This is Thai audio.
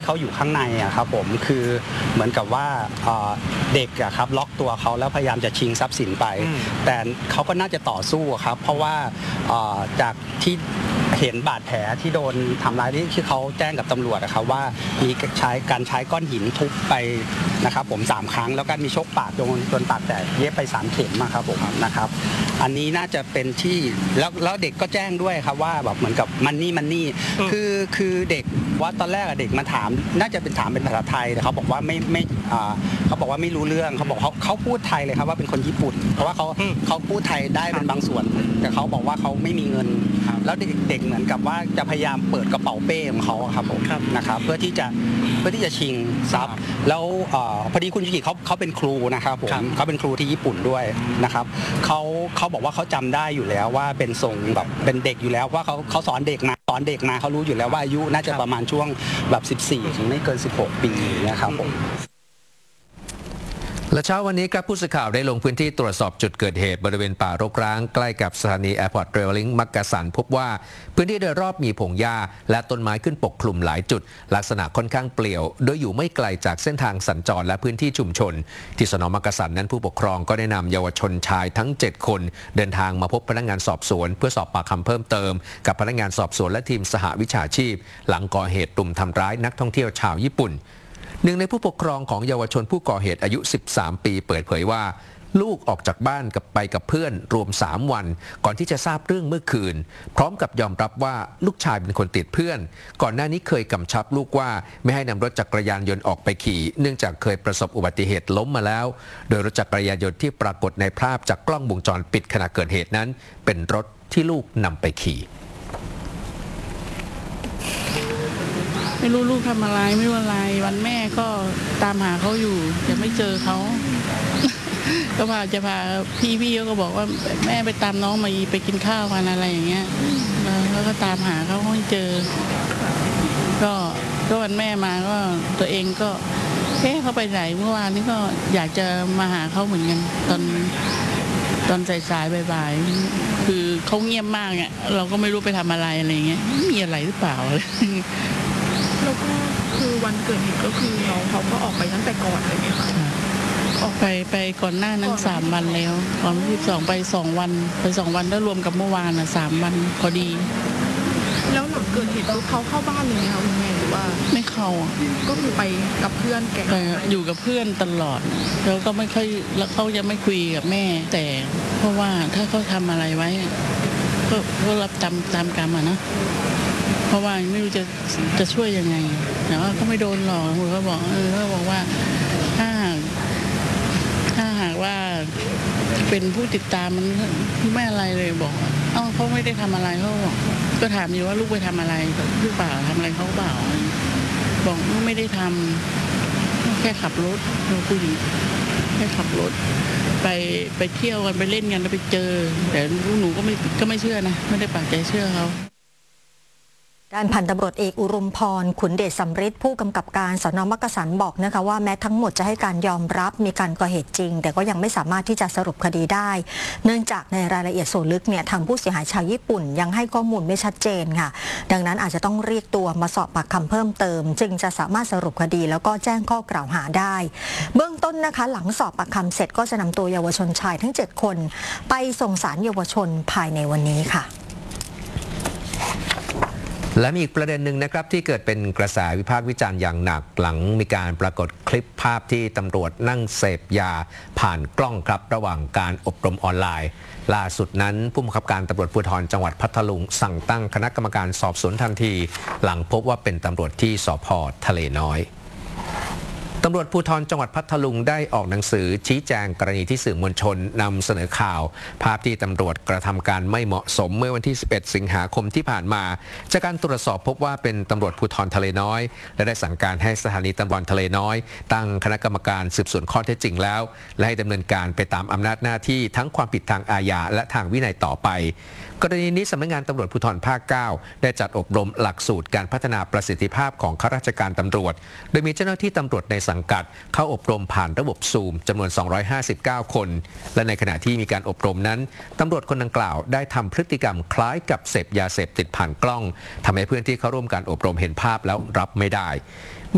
เขาอยู่ข้างในอะครับผมคือเหมือนกับว่าเด็กอะครับล็อกตัวเขาแล้วพยายามจะชิงทรัพย์สินไปแต่เขาก็น่าจะต่อสู้ครับเพราะว่าจากที่เห็นบาดแผลที่โดนทำร้ายที่เขาแจ้งกับตำรวจนะครับว่ามีการใช้ก้อนหินทุบไปนะครับผม3 ครั้งแล้วก็มีชกปากจนปากแตกเย็บไป3 เข็มครับผมนะครับอันนี้น่าจะเป็นที่แล้วเด็กก็แจ้งด้วยครับว่าแบบเหมือนกับมันนี่คือเด็กว่าตอนแรกเด็กมาถามน่าจะเป็นถามเป็นภาษาไทยแต่เขาบอกว่าไม่เขาบอกว่าไม่รู้เรื่องเขาบอกเขาพูดไทยเลยครับว่าเป็นคนญี่ปุ่นเพราะว่าเขาพูดไทยได้เป็นบางส่วนแต่เขาบอกว่าเขาไม่มีเงินแล้วเด็กเหมือนกับว่าจะพยายามเปิดกระเป๋าเป้ของเขาครับผมนะครับเพื่อที่จะชิงทรัพย์แล้วพอดีคุณยูกิเขาเป็นครูนะครับผมเขาเป็นครูที่ญี่ปุ่นด้วยนะครับเขาบอกว่าเขาจำได้อยู่แล้วว่าเป็นทรงแบบเป็นเด็กอยู่แล้วว่าเขาสอนเด็กมาเขารู้อยู่แล้วว่าอายุน่าจะประมาณช่วงแบบ14ถึงไม่เกิน16 ปีนะครับผมและเช้าวันนี้ครับผู้สื่อข่าวได้ลงพื้นที่ตรวจสอบจุดเกิดเหตุบริเวณป่ารกร้างใกล้กับสถานีแอร์พอร์ตเรลลิงมักกะสันพบว่าพื้นที่โดยรอบมีพงหญ้าและต้นไม้ขึ้นปกคลุมหลายจุดลักษณะค่อนข้างเปลี่ยวโดยอยู่ไม่ไกลจากเส้นทางสัญจรและพื้นที่ชุมชนที่สน.มักกะสันนั้นผู้ปกครองก็ได้นำเยาวชนชายทั้ง7 คนเดินทางมาพบพนักงานสอบสวนเพื่อสอบปากคำเพิ่มเติมกับพนักงานสอบสวนและทีมสหวิชาชีพหลังก่อเหตุรุมทำร้ายนักท่องเที่ยวชาวญี่ปุ่นหนึ่งในผู้ปกครองของเยาวชนผู้ก่อเหตุอายุ13 ปีเปิดเผยว่าลูกออกจากบ้านไปกับเพื่อนรวม3 วันก่อนที่จะทราบเรื่องเมื่อคืนพร้อมกับยอมรับว่าลูกชายเป็นคนติดเพื่อนก่อนหน้านี้เคยกำชับลูกว่าไม่ให้นำรถจักรยานยนต์ออกไปขี่เนื่องจากเคยประสบอุบัติเหตุล้มมาแล้วโดยรถจักรยานยนต์ที่ปรากฏในภาพจากกล้องวงจรปิดขณะเกิดเหตุนั้นเป็นรถที่ลูกนำไปขี่ไม่รู้ลูกทำอะไรไม่รู้อะไรวันแม่ก็ตามหาเขาอยู่ยังไม่เจอเขา ก็จะพาพี่ก็บอกว่าแม่ไปตามน้องมาไปกินข้าวกันอะไรอย่างเงี้ยแล้วก็ตามหาเขาไม่เจอก็วันแม่มาก็ตัวเองก็เขาไปไหนเมื่อวานนี้ก็อยากจะมาหาเขาเหมือนกันตอนสายๆบ่ายๆคือเขาเงียบมากอ่ะเราก็ไม่รู้ไปทำอะไรอะไรเงี้ยมีอะไรหรือเปล่าแล้วก็คือวันเกิดเหตุก็คือน้องเขาก็ออกไปตั้งแต่ก่อนเลยไหมคะออกไปก่อนหน้านั้น3 วันแล้วตอน22ไป2 วันแล้วรวมกับเมื่อวาน3 วันพอดีแล้วหลังเกิดเหตุเขาเข้าบ้านเลยไหมคะคุณแม่หรือว่าไม่เข้าก็คือไปกับเพื่อนแกอยู่กับเพื่อนตลอดแล้วก็ไม่ค่อยแล้วเขายังไม่คุยกับแม่แต่เพราะว่าถ้าเขาทำอะไรไว้ก็รับตามกรรมนะเพราะว่าไม่รู้จะช่วยยังไงแต่ว่าก็ไม่โดนหรอกเขาบอกว่าถ้าหากว่าเป็นผู้ติดตามมันไม่อะไรเลยบอกเขาไม่ได้ทำอะไรเขาก็ถามอยู่ว่าลูกไปทำอะไรหรือเปล่าทำอะไรเขาเปล่าบอกไม่ได้ทำแค่ขับรถผู้หญิงแค่ขับรถไปเที่ยวกันไปเล่นกันแล้วไปเจอแต่หนูก็ไม่เชื่อนะไม่ได้ปักใจเชื่อเขาด้านพันตำรวจเอกอุรุมพรขุนเดชสำริดผู้กำกับการสน.มักกะสันบอกนะคะว่าแม้ทั้งหมดจะให้การยอมรับมีการก่อเหตุจริงแต่ก็ยังไม่สามารถที่จะสรุปคดีได้เนื่องจากในรายละเอียดส่วนลึกเนี่ยทางผู้เสียหายชาวญี่ปุ่นยังให้ข้อมูลไม่ชัดเจนค่ะดังนั้นอาจจะต้องเรียกตัวมาสอบปากคำเพิ่มเติมจึงจะสามารถสรุปคดีแล้วก็แจ้งข้อกล่าวหาได้เบื้องต้นนะคะหลังสอบปากคำเสร็จก็จะนำตัวเยาวชนชายทั้ง7 คนไปส่งศาลเยาวชนภายในวันนี้ค่ะและมีอีกประเด็นหนึ่งนะครับที่เกิดเป็นกระแสวิพากษ์วิจารณ์อย่างหนักหลังมีการปรากฏคลิปภาพที่ตำรวจนั่งเสพยาผ่านกล้องครับระหว่างการอบรมออนไลน์ล่าสุดนั้นผู้บังคับการตำรวจภูธรจังหวัดพัทลุงสั่งตั้งคณะกรรมการสอบสวนทันทีหลังพบว่าเป็นตำรวจที่สภ.ทะเลน้อยตำรวจภูธรจังหวัดพัทลุงได้ออกหนังสือชี้แจงกรณีที่สื่อมวลชนนำเสนอข่าวภาพที่ตำรวจกระทำการไม่เหมาะสมเมื่อวันที่11 สิงหาคมที่ผ่านมาจากการตรวจสอบพบว่าเป็นตำรวจภูธรทะเลน้อยและได้สั่งการให้สถานีตำรวจทะเลน้อยตั้งคณะกรรมการสืบสวนข้อเท็จจริงแล้วและให้ดำเนินการไปตามอำนาจหน้าที่ทั้งความผิดทางอาญาและทางวินัยต่อไปกรณีนี้สำนักงานตำรวจภูธรภาค 9ได้จัดอบรมหลักสูตรการพัฒนาประสิทธิภาพของข้าราชการตำรวจโดยมีเจ้าหน้าที่ตำรวจในสังกัดเข้าอบรมผ่านระบบซูมจำนวน259 คนและในขณะที่มีการอบรมนั้นตำรวจคนดังกล่าวได้ทำพฤติกรรมคล้ายกับเสพยาเสพติดผ่านกล้องทำให้เพื่อนที่เข้าร่วมการอบรมเห็นภาพแล้วรับไม่ได้